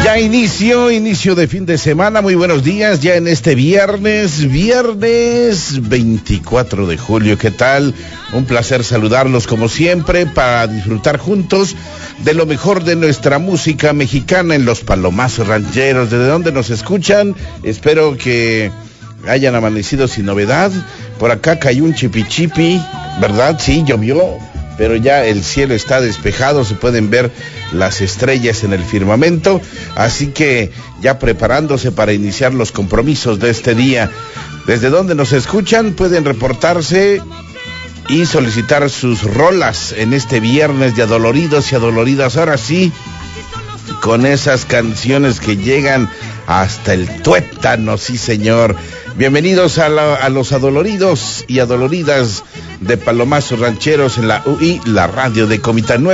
Ya inicio de fin de semana, muy buenos días, ya en este viernes 24 de julio, ¿qué tal? Un placer saludarlos como siempre para disfrutar juntos de lo mejor de nuestra música mexicana en los palomazos rancheros. ¿Desde dónde nos escuchan? Espero que hayan amanecido sin novedad. Por acá cayó un chipichipi, ¿verdad? Sí, llovió, pero ya el cielo está despejado, se pueden ver las estrellas en el firmamento, así que ya preparándose para iniciar los compromisos de este día. Desde donde nos escuchan pueden reportarse y solicitar sus rolas en este viernes de adoloridos y adoloridas, ahora sí, con esas canciones que llegan hasta el tuétano, sí señor. Bienvenidos a los adoloridos y adoloridas de Palomazos Rancheros en la UI, la radio de Comitán.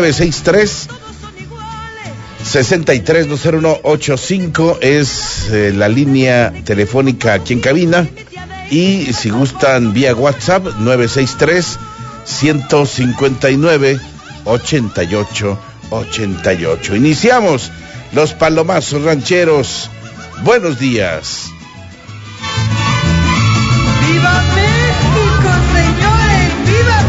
963-63-20185 es la línea telefónica aquí en cabina, y si gustan vía WhatsApp 963-159-8888. Iniciamos los Palomazos Rancheros. Buenos días. ¡Viva México, señores! ¡Viva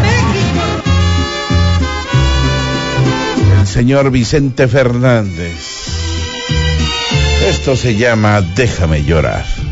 México! El señor Vicente Fernández. Esto se llama Déjame llorar.